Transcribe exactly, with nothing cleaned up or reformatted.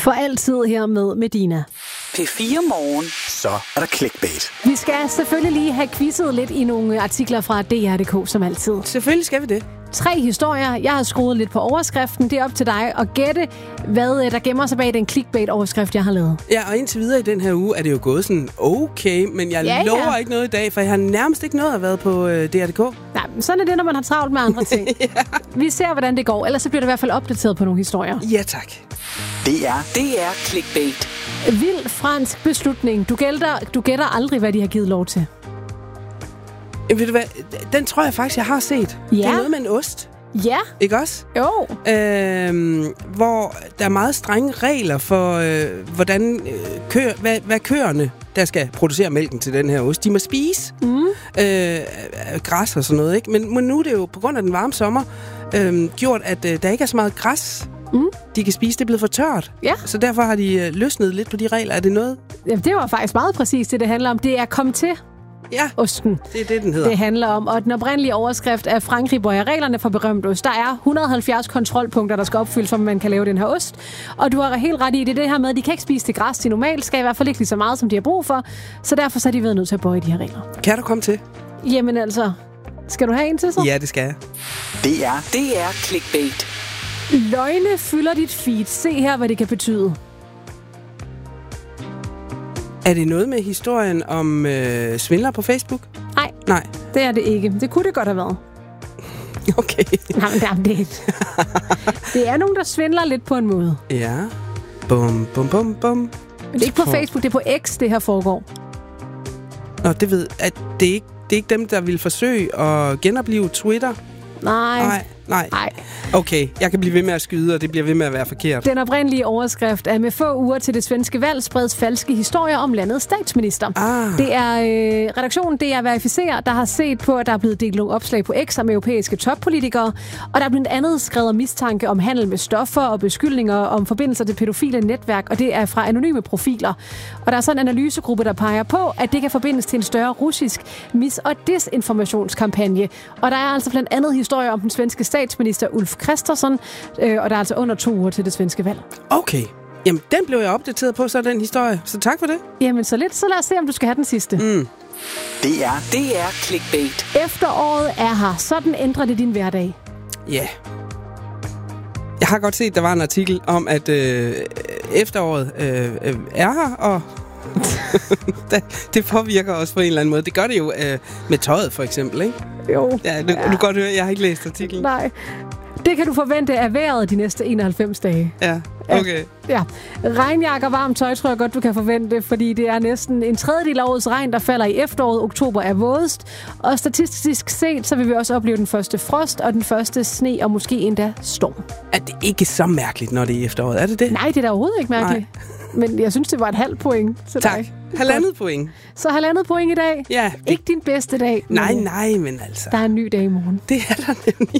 For altid her med Medina. P fire Morgen. Så er der clickbait. Vi skal selvfølgelig lige have quizzet lidt i nogle artikler fra D R punktum d k, som altid. Selvfølgelig skal vi det. Tre historier. Jeg har skruet lidt på overskriften. Det er op til dig at gætte, hvad der gemmer sig bag den clickbait-overskrift, jeg har lavet. Ja, og indtil videre i den her uge er det jo gået sådan okay, men jeg ja, lover ja. ikke noget i dag, for jeg har nærmest ikke noget at være på øh, D R punktum d k. Nej, men sådan er det, når man har travlt med andre ting. ja. Vi ser, hvordan det går. Ellers så bliver det i hvert fald opdateret på nogle historier. Ja, tak. Det er Det er clickbait. Vild fransk beslutning. Du gætter, du gætter aldrig, hvad de har givet lov til. Jamen, ved du hvad? Den tror jeg faktisk, jeg har set. Ja. Det er noget med en ost. Ja. Ikke også? Jo. Øhm, hvor der er meget strenge regler for, øh, hvordan øh, køer, hvad, hvad køerne, der skal producere mælken til den her ost, de må spise. Mm. Øh, græs og sådan noget, ikke? Men, men nu er det jo på grund af den varme sommer øh, gjort, at øh, der ikke er så meget græs, mm. de kan spise. Det er blevet for tørt. Ja. Så derfor har de øh, løsnet lidt på de regler. Er det noget? Jamen, det var faktisk meget præcis det, det handler om. Det er kom til. Ja, osten. Det er det, den hedder. Det handler om, og den oprindelige overskrift er Frankrig bøjer reglerne for berømt ost. Der er et hundrede og halvfjerds kontrolpunkter, der skal opfyldes, for man kan lave den her ost. Og du har helt ret i, det er det her med, at de kan ikke spise det græs, de normalt skal, i hvert fald ikke lige så meget, som de har brug for. Så derfor så er de været nødt til at bøje de her regler. Kan du komme til? Jamen altså, skal du have en til så? Ja, det skal jeg. Det er Det er clickbait. Løgne fylder dit feed. Se her, hvad det kan betyde. Er det noget med historien om øh, svindler på Facebook? Nej, Nej. det er det ikke. Det kunne det godt have været. Okay. Nej, men der er det ikke. Det er nogen, der svindler lidt på en måde. Ja. Bum, bum, bum, bum. Men det er ikke på Facebook, det er på X, det her foregår. Nå, det ved at det er ikke det er ikke dem, der vil forsøge at genopleve Twitter. Nej. Nej, nej. Nej. Okay, jeg kan blive ved med at skyde, og det bliver ved med at være forkert. Den oprindelige overskrift er: med få uger til det svenske valg spredes falske historier om landets statsminister. Ah. Det er øh, redaktionen, det er Verificer, der har set på, at der er blevet delt nogle opslag på X om europæiske toppolitikere, og der er blandt andet skrevet mistanke om handel med stoffer og beskyldninger om forbindelser til pædofile netværk, og det er fra anonyme profiler. Og der er så en analysegruppe, der peger på, at det kan forbindes til en større russisk mis- og desinformationskampagne. Og der er altså blandt andet historier om den svenske statsminister Ulf Kristersson, øh, og der er altså under to uger til det svenske valg. Okay. Jamen, den blev jeg opdateret på, så den historie. Så tak for det. Jamen, så lidt, så lad os se, om du skal have den sidste. Mm. Det er Det er clickbait. Efteråret er her. Sådan ændrer det din hverdag. Ja. Yeah. Jeg har godt set, der var en artikel om, at øh, efteråret øh, øh, er her, og det påvirker os på en eller anden måde. Det gør det jo øh, med tøjet, for eksempel, ikke? Jo. Ja, du, ja. du kan godt høre, jeg har ikke læst artiklen. Nej. Det kan du forvente af vejret de næste enoghalvfems dage. Ja, okay. Ja. Regnjakke og varmt tøj tror jeg godt, du kan forvente, fordi det er næsten en tredjedel af årets regn, der falder i efteråret. Oktober er vådest. Og statistisk set, så vil vi også opleve den første frost og den første sne og måske endda storm. Er det ikke så mærkeligt, når det er efteråret? Er det det? Nej, det er da overhovedet ikke mærkeligt. Nej. Men jeg synes, det var et halvt point til tak. dig. Halvandet point. Så halvandet point i dag. Ja. Ikke din bedste dag. Nej, nej, men altså. Der er en ny dag i morgen. Det er der nemlig.